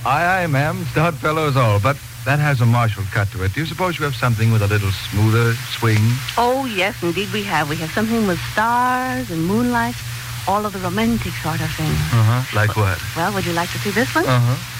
Aye, ma'am. Stout fellows all, but that has a martial cut to it. Do you suppose you have something with a little smoother swing? Oh, yes, indeed we have. We have something with stars and moonlight, all of the romantic sort of thing. Like what? Well, would you like to see this one?